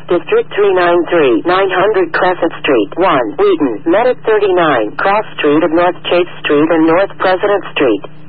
District 393, 900 Crescent Street, 1, Wheaton, Medic 39, Cross Street of North Chase Street and North President Street.